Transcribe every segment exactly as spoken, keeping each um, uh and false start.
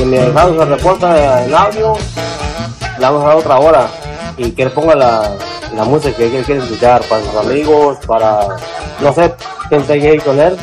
mi hijado se reporta en audio, le vamos a dar otra hora y que él ponga la, la música que él quiere escuchar para sus amigos, para, no sé, quién esté ahí con él.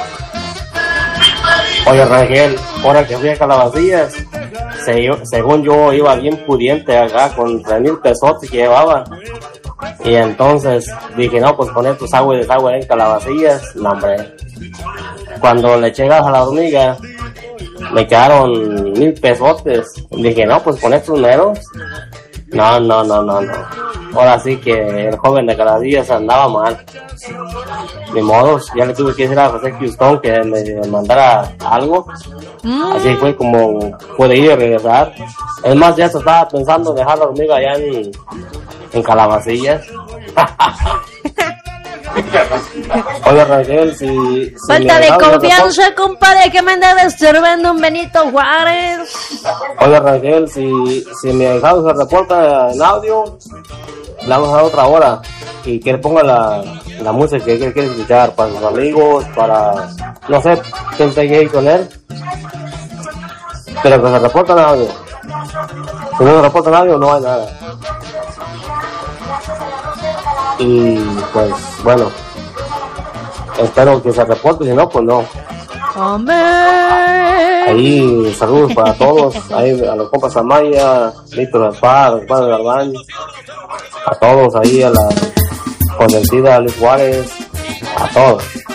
Oye, Rangel, ahora que fui a Calabacillas, se, según yo iba bien pudiente acá con tres mil pesos que llevaba. Y entonces dije, no, pues poner tus agua y desagua en Calabacillas. No, hombre. Cuando le eché gas a la hormiga, me quedaron mil pesotes. Dije, no, pues poner tus meros. No, no, no, no, no. Ahora sí que el joven de Calabacillas andaba mal. Ni modos, ya le tuve que decir a José Houston que me mandara algo. Mm. Así fue como pude ir y regresar. Es más, ya se estaba pensando dejar la hormiga allá en, en Calabacillas. Oye, Raquel, si... si falta de confianza, report... compadre, que me anda sirviendo un Benito Juárez. Oye, Raquel, si, si mi hijado se reporta en audio, le vamos a dar otra hora y que él ponga la, la música que él quiere escuchar para sus amigos, para, no sé, quién esté ahí con él, pero que se reporta en audio. Si no se reporta en audio, no hay nada. Y pues bueno, espero que se reporte, si no, pues no. ¡Hombre! Ahí saludos para todos, ahí a los compas Amaya, Víctor Espada, a los padres de Galván, a todos ahí, a la consentida Luis Juárez, a todos.